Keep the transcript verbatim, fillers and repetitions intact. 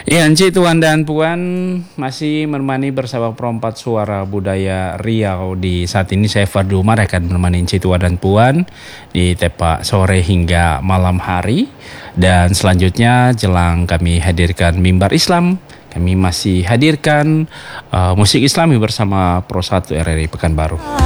Ya, Encik Tuan dan Puan masih menemani bersama Perompat Suara Budaya Riau. Di saat ini saya Fadlu Umar akan menemani Encik Tuan dan Puan di tepak sore hingga malam hari. Dan selanjutnya jelang kami hadirkan Mimbar Islam, kami masih hadirkan uh, musik Islami bersama Pro satu R R I Pekanbaru.